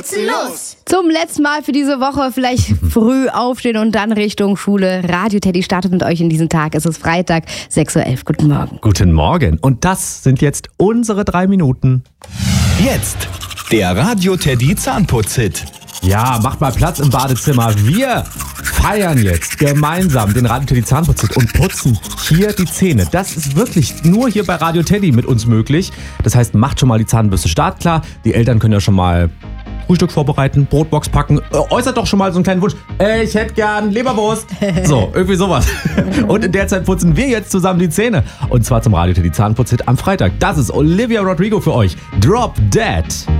Zahnputzen los! Zum letzten Mal für diese Woche vielleicht früh aufstehen und dann Richtung Schule. Radio Teddy startet mit euch in diesen Tag. Es ist Freitag, 6:11 Uhr. Guten Morgen. Guten Morgen. Und das sind jetzt unsere 3 Minuten. Jetzt der Radio Teddy Zahnputz-Hit. Ja, macht mal Platz im Badezimmer. Wir feiern jetzt gemeinsam den Radio Teddy Zahnputz-Hit und putzen hier die Zähne. Das ist wirklich nur hier bei Radio Teddy mit uns möglich. Das heißt, macht schon mal die Zahnbürste startklar. Die Eltern können ja schon mal Frühstück vorbereiten, Brotbox packen. Äußert doch schon mal so einen kleinen Wunsch. Ich hätte gern Leberwurst. So, irgendwie sowas. Und in der Zeit putzen wir jetzt zusammen die Zähne. Und zwar zum Radio Teddy Zahnputz-Hit am Freitag. Das ist Olivia Rodrigo für euch. Drop Dead.